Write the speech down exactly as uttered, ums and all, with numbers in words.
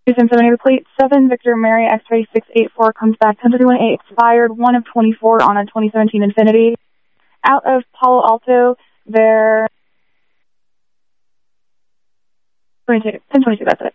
Houston seven eight plate seven, Victor Mary X-ray six eight four comes back ten thirty-one eight, expired one of twenty-four on a twenty seventeen Infiniti. Out of Palo Alto, they're twenty-two, ten twenty-two, that's it.